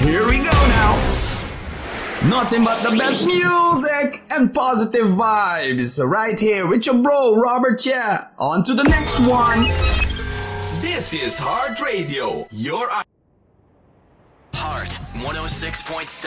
Here we go now. Nothing but the best music and positive vibes right here with your bro Robert. Yeah, on to the next one. This is Heart Radio, your Heart 106.7.